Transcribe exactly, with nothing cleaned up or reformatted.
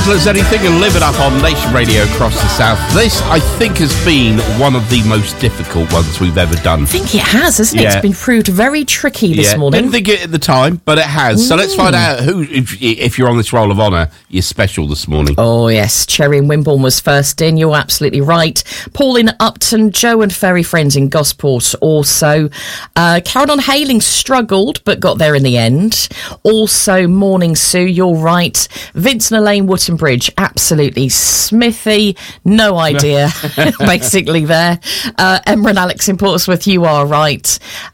gentle as anything and live it up on Nation Radio across the south. This, I think, has been one of the most difficult ones we've ever done. I think it has, hasn't Yeah. it? It's been proved very tricky this yeah. morning. Didn't think it at the time, but it has. So let's find out who, if, if you're on this roll of honour, you're special this morning. Oh, yes. Cherry in Wimborne was first in. You're absolutely right. Paul in Upton, Joe and Fairy Friends in Gosport also. Uh, Caroline Hailing struggled, but got there in the end. Also, Morning Sue, you're right. Vince and Elaine Wootton Bridge, absolutely. Smithy, no idea, basically there. Uh, Emma and Alex in Portsmouth, you are right.